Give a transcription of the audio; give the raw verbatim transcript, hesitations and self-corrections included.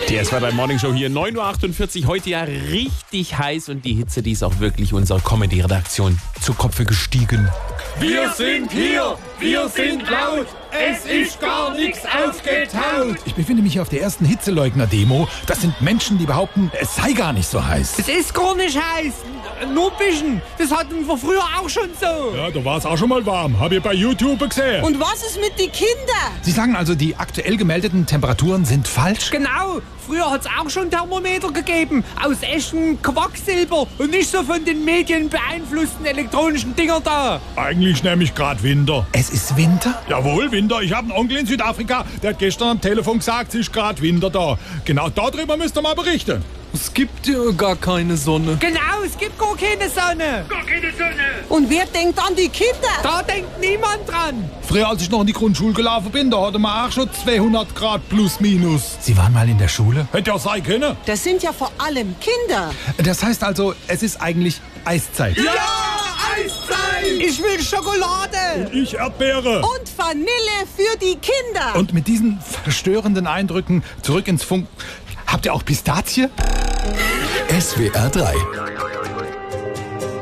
Die S W R drei Morning Show hier, neun Uhr achtundvierzig, heute ja richtig heiß und die Hitze, die ist auch wirklich unserer Comedy-Redaktion zu Kopfe gestiegen. Wir sind hier, wir sind laut, es ist gar nichts aufgetaut. Ich befinde mich auf der ersten Hitzeleugner-Demo. Das sind Menschen, die behaupten, es sei gar nicht so heiß. Es ist gar nicht heiß, nur ein bisschen. Das hatten wir früher auch schon so. Ja, da war es auch schon mal warm. Hab ich bei YouTube gesehen. Und was ist mit den Kindern? Sie sagen also, die aktuell gemeldeten Temperaturen sind falsch? Genau, früher hat es auch schon Thermometer gegeben, aus echtem Quacksilber und nicht so von den Medien beeinflussten elektronischen Dinger da. Eigentlich nämlich gerade Winter. Es ist Winter? Jawohl, Winter. Ich habe einen Onkel in Südafrika, der hat gestern am Telefon gesagt, es ist gerade Winter da. Genau darüber müsst ihr mal berichten. Es gibt ja gar keine Sonne. Genau, es gibt gar keine Sonne. Gar keine Sonne. Und wer denkt an die Kinder? Da denkt niemand dran. Früher, als ich noch in die Grundschule gelaufen bin, da hatte man auch schon zweihundert Grad plus minus. Sie waren mal in der Schule? Hätte ja sein können. Das sind ja vor allem Kinder. Das heißt also, es ist eigentlich Eiszeit. Ja, Eiszeit. Ich will Schokolade. Ich Erdbeere. Und Vanille für die Kinder. Und mit diesen verstörenden Eindrücken zurück ins Funk. Habt ihr auch Pistazie? S W R drei